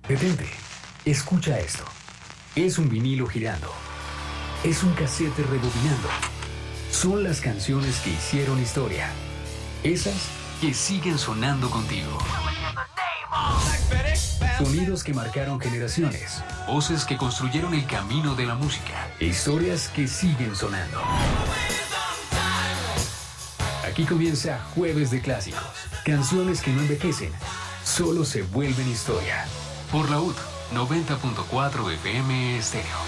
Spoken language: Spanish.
Detente, escucha esto. Es un vinilo girando. Es un casete rebobinando. Son las canciones que hicieron historia. Esas que siguen sonando contigo. Sonidos que marcaron generaciones. Voces que construyeron el camino de la música. Historias que siguen sonando. Aquí comienza Jueves de Clásicos. Canciones que no envejecen, solo se vuelven historia. Por la UT 90.4 FM Estéreo.